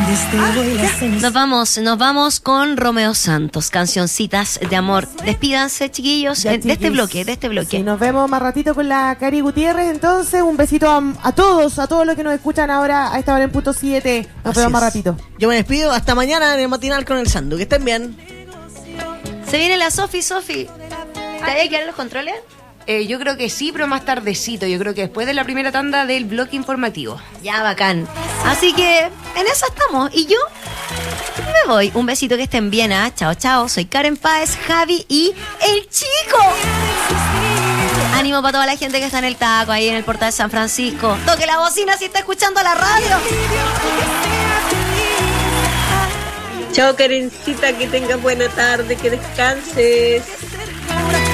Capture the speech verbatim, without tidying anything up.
Nos vamos, nos vamos con Romeo Santos, cancioncitas de amor. Despídanse, chiquillos, Ya, de este chiquis. bloque, de este bloque. Sí, nos vemos más ratito con la Cari Gutiérrez. Entonces, un besito a, a todos, a todos los que nos escuchan ahora a esta hora en punto siete. Nos Así vemos más es. ratito. Yo me despido. Hasta mañana en el matinal con el Sandu. Que estén bien. Se viene la Sofi, Sofi. ¿Te hay que dar los controles? Eh, yo creo que sí, pero más tardecito. Yo creo que después de la primera tanda del bloque informativo. Ya, bacán. Así que en eso estamos. Y yo me voy. Un besito, que estén bien. ¿Ah? Chao, chao. Soy Karen Páez, Javi y el Chico. Ánimo para toda la gente que está en el taco, ahí en el portal de San Francisco. Toque la bocina si está escuchando la radio. Chao, Karencita, que tengas buena tarde, que descanses.